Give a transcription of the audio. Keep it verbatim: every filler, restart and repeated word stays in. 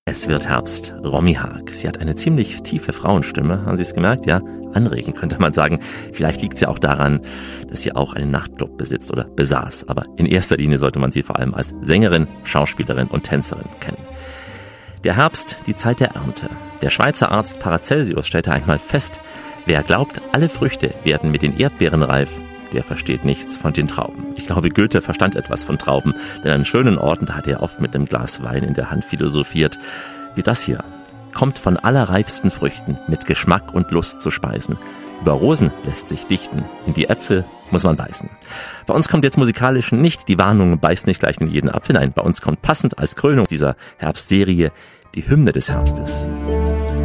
Es wird Herbst. Romy Haag. Sie hat eine ziemlich tiefe Frauenstimme. Haben Sie es gemerkt? Ja, anregend könnte man sagen. Vielleicht liegt es ja auch daran, dass sie auch einen Nachtclub besitzt oder besaß. Aber in erster Linie sollte man sie vor allem als Sängerin, Schauspielerin und Tänzerin kennen. Der Herbst, die Zeit der Ernte. Der Schweizer Arzt Paracelsius stellte einmal fest, wer glaubt, alle Früchte werden mit den Erdbeeren reif, der versteht nichts von den Trauben. Ich glaube, Goethe verstand etwas von Trauben, denn an schönen Orten, da hat er oft mit einem Glas Wein in der Hand philosophiert. Wie das hier. Kommt von allerreifsten Früchten mit Geschmack und Lust zu speisen. Über Rosen lässt sich dichten, in die Äpfel muss man beißen. Bei uns kommt jetzt musikalisch nicht die Warnung, beiß nicht gleich in jeden Apfel. Nein, bei uns kommt passend als Krönung dieser Herbstserie die Hymne des Herbstes.